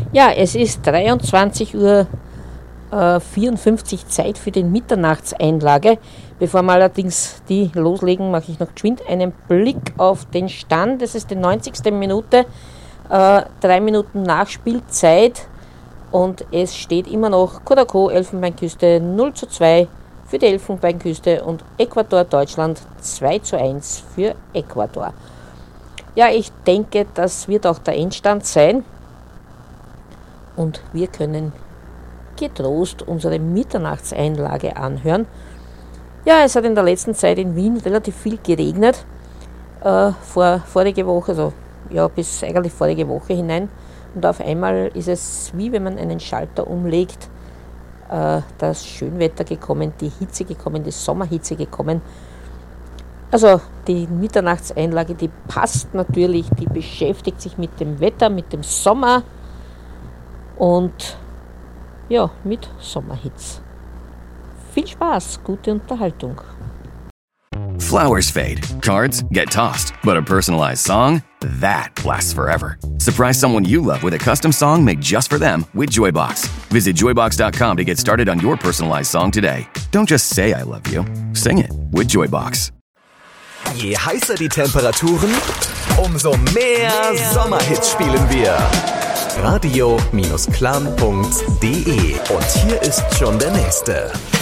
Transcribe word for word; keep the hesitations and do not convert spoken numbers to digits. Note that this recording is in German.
Ja, es ist dreiundzwanzig Uhr vierundfünfzig, Zeit für den Mitternachtseinlage. Bevor wir allerdings die loslegen, mache ich noch geschwind einen Blick auf den Stand. Es ist die neunzigste Minute, äh, drei Minuten Nachspielzeit und es steht immer noch Kodako Elfenbeinküste null zu zwei für die Elfenbeinküste und Ecuador Deutschland zwei zu eins für Ecuador. Ja, ich denke, das wird auch der Endstand sein und wir können getrost unsere Mitternachtseinlage anhören. Ja, es hat in der letzten Zeit in Wien relativ viel geregnet. Äh, vor, vorige Woche, also ja, bis eigentlich vorige Woche hinein. Und auf einmal ist es wie wenn man einen Schalter umlegt, äh, das Schönwetter gekommen, die Hitze gekommen, die Sommerhitze gekommen. Also die Mitternachtseinlage, die passt natürlich, die beschäftigt sich mit dem Wetter, mit dem Sommer und ja, mit Sommerhits. Viel Spaß, gute Unterhaltung. Flowers fade, cards get tossed, but a personalized song, that lasts forever. Surprise someone you love with a custom song made just for them with Joybox. Visit joybox dot com to get started on your personalized song today. Don't just say I love you, sing it with Joybox. Je heißer die Temperaturen, umso mehr, mehr Sommerhits spielen wir. radio Bindestrich clan punkt de und hier ist schon der nächste.